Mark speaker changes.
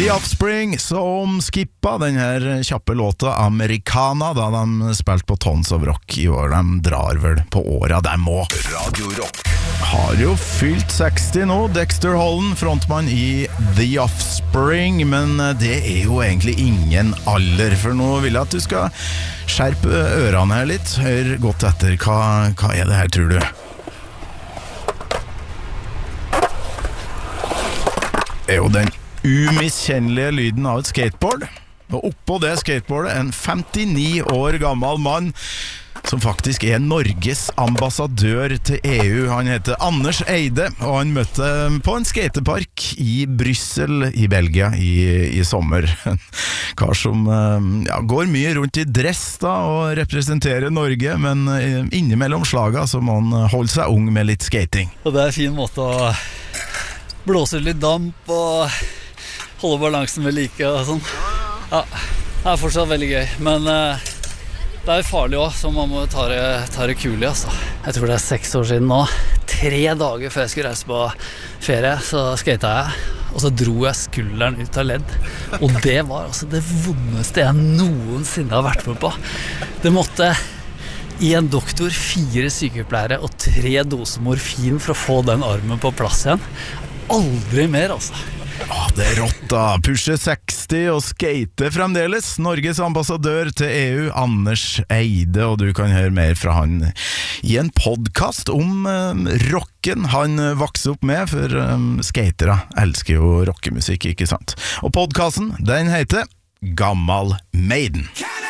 Speaker 1: The Offspring som skippa den her kjappe låta Americana da de spilte på Tons of Rock i år. De drar vel på åra dem også.
Speaker 2: Radio Rock
Speaker 1: Har jo fylt 60 nå, Dexter Holland, frontmann i The Offspring, men det jo egentlig ingen alder, for nå vil jeg at du skal skjerpe ørene her litt. Hør godt etter, hva det her, tror du? Jo, den umiskjennelige lyden av et skateboard, og oppå det skateboardet en 59 år gammel mann som faktisk Norges ambassadør til EU. Han heter Anders Eide, og han møtte på en skatepark i Brussel i Belgia i sommer. En kar som går mye rundt i dress da, og representerer Norge, men innimellom slaga så må han holde seg ung med litt skating.
Speaker 3: Og det en fin måte å blåse litt damp og holde balansen ved like og sånn. Ja, det fortsatt veldig gøy, men det farlig også, så man må ta det kulig, altså. Jeg tror det 6 år siden nå, 3 dager før jeg skulle reise på ferie, så skatet jeg, og så dro jeg skulderen ut av ledd. Og det var altså det vondeste jeg noensinne har vært med på. Det måtte i en doktor 4 sykepleiere og 3 doser morfin for å få den armen på plass igjen. Aldri mer, altså.
Speaker 1: Det rått da, pushe 60 og skate fremdeles. Norges ambassadør til EU, Anders Eide, og du kan høre mer fra han i en podcast om rocken han vokser opp med, for skatere elsker jo rockemusikk, ikke sant? Og podcasten, den heter Gammal Maiden.